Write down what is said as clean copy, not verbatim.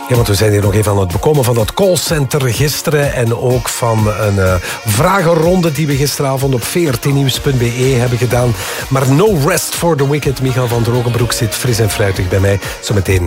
Ja, want we zijn hier nog even aan het bekomen van dat callcenter gisteren en ook van een vragenronde die we gisteravond op 14nieuws.be hebben gedaan. Maar no rest for the wicked. Michael van Drogenbroek zit fris en fruitig bij mij. Zometeen